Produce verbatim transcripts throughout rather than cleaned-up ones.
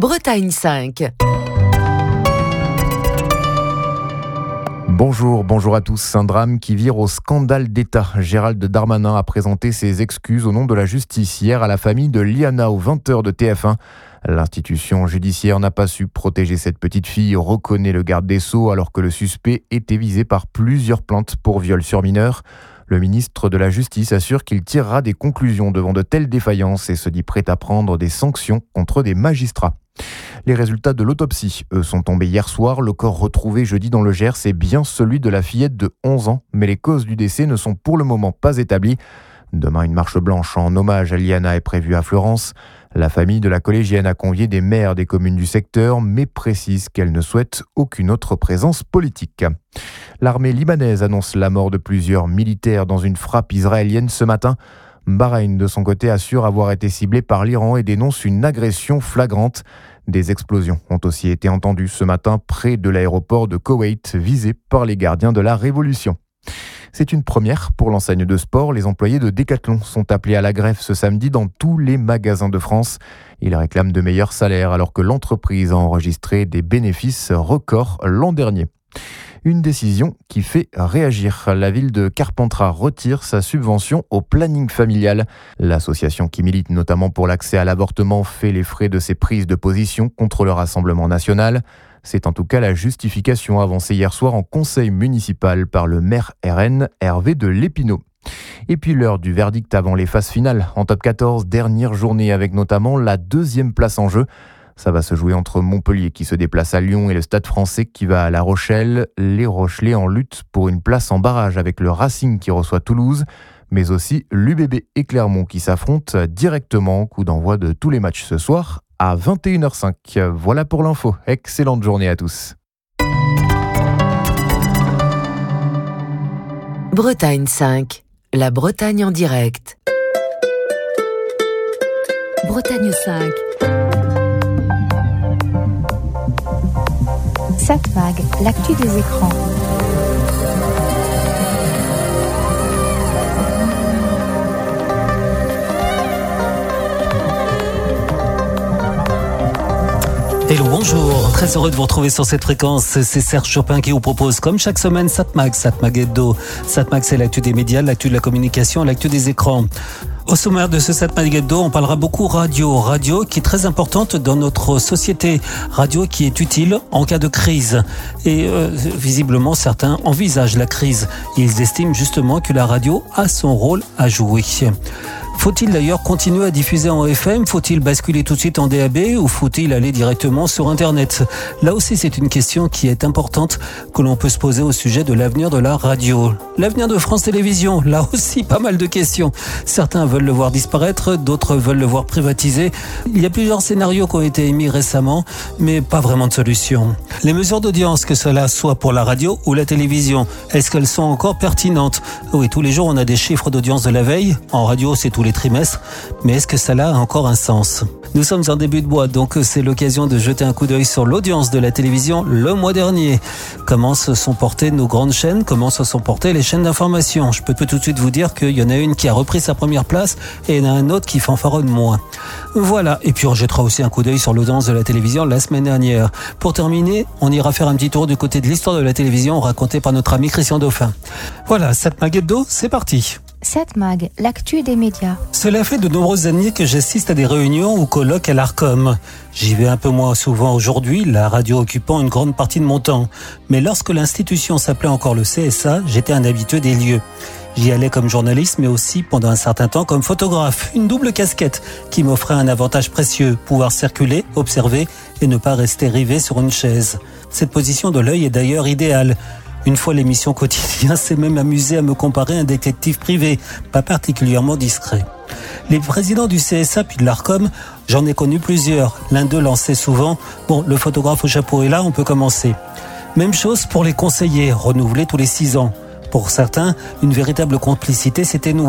Bretagne cinq. Bonjour, bonjour à tous. Un drame qui vire au scandale d'État. Gérald Darmanin a présenté ses excuses au nom de la justice hier à la famille de Liana aux vingt heures de T F un. L'institution judiciaire n'a pas su protéger cette petite fille, reconnaît le garde des Sceaux, alors que le suspect était visé par plusieurs plaintes pour viol sur mineur. Le ministre de la Justice assure qu'il tirera des conclusions devant de telles défaillances et se dit prêt à prendre des sanctions contre des magistrats. Les résultats de l'autopsie, eux, sont tombés hier soir. Le corps retrouvé jeudi dans le Gers est bien celui de la fillette de onze ans, mais les causes du décès ne sont pour le moment pas établies. Demain, une marche blanche en hommage à Liana est prévue à Florence. La famille de la collégienne a convié des maires des communes du secteur, mais précise qu'elle ne souhaite aucune autre présence politique. L'armée libanaise annonce la mort de plusieurs militaires dans une frappe israélienne ce matin. Bahreïn, de son côté, assure avoir été ciblé par l'Iran et dénonce une agression flagrante. Des explosions ont aussi été entendues ce matin près de l'aéroport de Koweït, visé par les gardiens de la Révolution. C'est une première pour l'enseigne de sport. Les employés de Decathlon sont appelés à la grève ce samedi dans tous les magasins de France. Ils réclament de meilleurs salaires alors que l'entreprise a enregistré des bénéfices records l'an dernier. Une décision qui fait réagir. La ville de Carpentras retire sa subvention au planning familial. L'association qui milite notamment pour l'accès à l'avortement fait les frais de ses prises de position contre le Rassemblement national. C'est en tout cas la justification avancée hier soir en conseil municipal par le maire R N, Hervé de Lépinot. Et puis l'heure du verdict avant les phases finales. En top quatorze, dernière journée avec notamment la deuxième place en jeu. Ça va se jouer entre Montpellier qui se déplace à Lyon et le Stade Français qui va à La Rochelle. Les Rochelais en lutte pour une place en barrage avec le Racing qui reçoit Toulouse, mais aussi l'U B B et Clermont qui s'affrontent directement. Coup d'envoi de tous les matchs ce soir à vingt et une heures cinq. Voilà pour l'info. Excellente journée à tous. Bretagne cinq, la Bretagne en direct. Bretagne cinq. Satmag, l'actu des écrans. Hello, bonjour, très heureux de vous retrouver sur cette fréquence. C'est Serge Chopin qui vous propose, comme chaque semaine, Satmag, Satmag Hebdo. Satmag, c'est l'actu des médias, l'actu de la communication, l'actu des écrans. Au sommaire de ce Satmag Hebdo, on parlera beaucoup radio. Radio qui est très importante dans notre société. Radio qui est utile en cas de crise. Et euh, visiblement, certains envisagent la crise. Ils estiment justement que la radio a son rôle à jouer. Faut-il d'ailleurs continuer à diffuser en F M ? Faut-il basculer tout de suite en D A B ou faut-il aller directement sur Internet ? Là aussi, c'est une question qui est importante que l'on peut se poser au sujet de l'avenir de la radio. L'avenir de France Télévisions, là aussi, pas mal de questions. Certains veulent le voir disparaître, d'autres veulent le voir privatisé. Il y a plusieurs scénarios qui ont été émis récemment, mais pas vraiment de solution. Les mesures d'audience, que cela soit pour la radio ou la télévision, est-ce qu'elles sont encore pertinentes ? Oui, tous les jours, on a des chiffres d'audience de la veille. En radio, c'est tous les trimestres, mais est-ce que cela a encore un sens ? Nous sommes en début de mois, donc c'est l'occasion de jeter un coup d'œil sur l'audience de la télévision le mois dernier. Comment se sont portées nos grandes chaînes ? Comment se sont portées les chaînes d'information ? Je peux tout de suite vous dire qu'il y en a une qui a repris sa première place et il y en a un autre qui fanfaronne moins. Voilà, et puis on jettera aussi un coup d'œil sur l'audience de la télévision la semaine dernière. Pour terminer, on ira faire un petit tour du côté de l'histoire de la télévision racontée par notre ami Christian Dauphin. Voilà, Satmag Hebdo, c'est parti. Satmag, l'actu des médias. Cela fait de nombreuses années que j'assiste à des réunions ou colloques à l'Arcom. J'y vais un peu moins souvent aujourd'hui, la radio occupant une grande partie de mon temps. Mais lorsque l'institution s'appelait encore le C S A, j'étais un habitué des lieux. J'y allais comme journaliste, mais aussi pendant un certain temps comme photographe. Une double casquette qui m'offrait un avantage précieux, pouvoir circuler, observer et ne pas rester rivé sur une chaise. Cette position de l'œil est d'ailleurs idéale. Une fois l'émission quotidienne s'est même amusé à me comparer à un détective privé, pas particulièrement discret. Les présidents du C S A puis de l'Arcom, j'en ai connu plusieurs. L'un d'eux lançait souvent « Bon, le photographe au chapeau est là, on peut commencer ». Même chose pour les conseillers, renouvelés tous les six ans. Pour certains, une véritable complicité s'était nouée.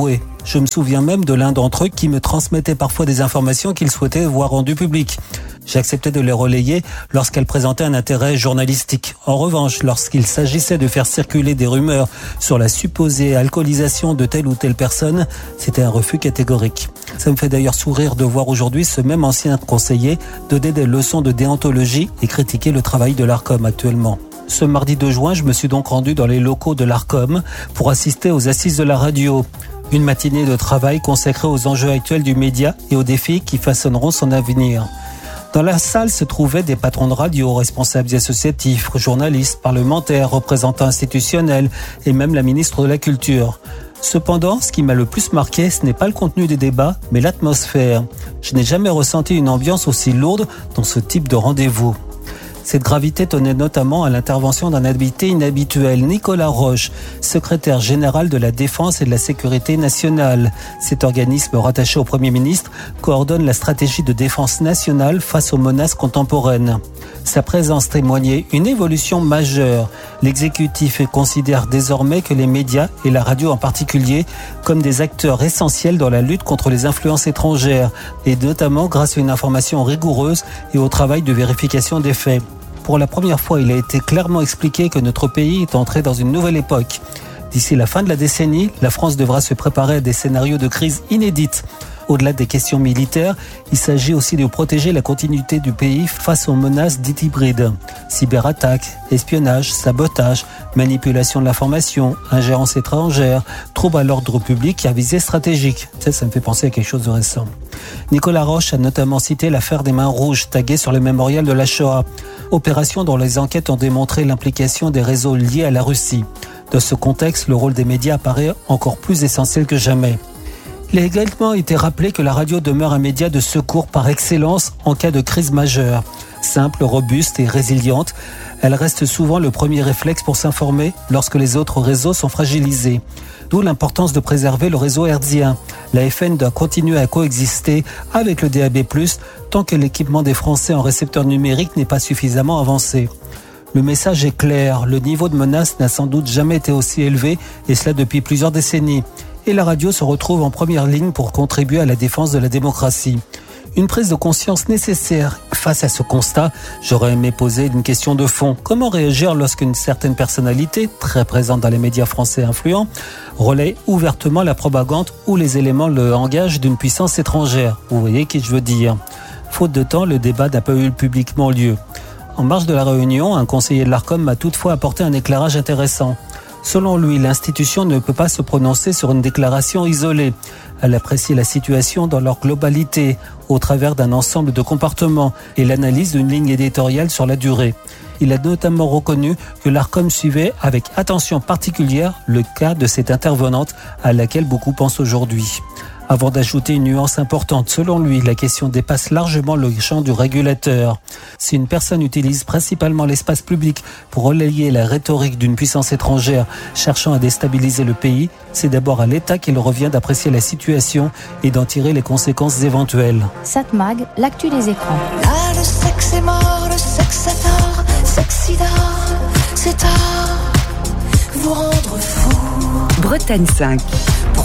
Je me souviens même de l'un d'entre eux qui me transmettait parfois des informations qu'il souhaitait voir rendues publiques. J'acceptais de les relayer lorsqu'elles présentaient un intérêt journalistique. En revanche, lorsqu'il s'agissait de faire circuler des rumeurs sur la supposée alcoolisation de telle ou telle personne, c'était un refus catégorique. Ça me fait d'ailleurs sourire de voir aujourd'hui ce même ancien conseiller donner des leçons de déontologie et critiquer le travail de l'Arcom actuellement. Ce mardi deux juin, je me suis donc rendu dans les locaux de l'Arcom pour assister aux assises de la radio. Une matinée de travail consacrée aux enjeux actuels du média et aux défis qui façonneront son avenir. Dans la salle se trouvaient des patrons de radio, responsables associatifs, journalistes, parlementaires, représentants institutionnels et même la ministre de la Culture. Cependant, ce qui m'a le plus marqué, ce n'est pas le contenu des débats, mais l'atmosphère. Je n'ai jamais ressenti une ambiance aussi lourde dans ce type de rendez-vous. Cette gravité tenait notamment à l'intervention d'un invité inhabituel, Nicolas Roche, secrétaire général de la Défense et de la Sécurité nationale. Cet organisme rattaché au Premier ministre coordonne la stratégie de défense nationale face aux menaces contemporaines. Sa présence témoignait une évolution majeure. L'exécutif considère désormais que les médias, et la radio en particulier, comme des acteurs essentiels dans la lutte contre les influences étrangères, et notamment grâce à une information rigoureuse et au travail de vérification des faits. Pour la première fois, il a été clairement expliqué que notre pays est entré dans une nouvelle époque. D'ici la fin de la décennie, la France devra se préparer à des scénarios de crise inédites. Au-delà des questions militaires, il s'agit aussi de protéger la continuité du pays face aux menaces dites hybrides. Cyberattaques, espionnage, sabotage, manipulation de l'information, ingérence étrangère, troubles à l'ordre public à visée stratégique. Ça, ça me fait penser à quelque chose de récent. Nicolas Roche a notamment cité l'affaire des mains rouges taguées sur le mémorial de la Shoah. Opération dont les enquêtes ont démontré l'implication des réseaux liés à la Russie. Dans ce contexte, le rôle des médias apparaît encore plus essentiel que jamais. Il a également été rappelé que la radio demeure un média de secours par excellence en cas de crise majeure. Simple, robuste et résiliente, elle reste souvent le premier réflexe pour s'informer lorsque les autres réseaux sont fragilisés. D'où l'importance de préserver le réseau hertzien. La F M doit continuer à coexister avec le D A B plus, tant que l'équipement des Français en récepteurs numériques n'est pas suffisamment avancé. Le message est clair, le niveau de menace n'a sans doute jamais été aussi élevé, et cela depuis plusieurs décennies. Et la radio se retrouve en première ligne pour contribuer à la défense de la démocratie. Une prise de conscience nécessaire. Face à ce constat, j'aurais aimé poser une question de fond. Comment réagir lorsqu'une certaine personnalité, très présente dans les médias français influents, relaie ouvertement la propagande ou les éléments le langage d'une puissance étrangère? Vous voyez qui je veux dire. Faute de temps, le débat n'a pas eu publiquement lieu. En marge de la réunion, un conseiller de l'Arcom m'a toutefois apporté un éclairage intéressant. Selon lui, l'institution ne peut pas se prononcer sur une déclaration isolée. Elle apprécie la situation dans leur globalité, au travers d'un ensemble de comportements et l'analyse d'une ligne éditoriale sur la durée. Il a notamment reconnu que l'Arcom suivait avec attention particulière le cas de cette intervenante à laquelle beaucoup pensent aujourd'hui. Avant d'ajouter une nuance importante, selon lui, la question dépasse largement le champ du régulateur. Si une personne utilise principalement l'espace public pour relayer la rhétorique d'une puissance étrangère cherchant à déstabiliser le pays, c'est d'abord à l'État qu'il revient d'apprécier la situation et d'en tirer les conséquences éventuelles. Satmag, l'actu des écrans. Là, le sexe est mort, le sexe est tard, sexida, c'est tard, vous rendre fou. Bretagne cinq.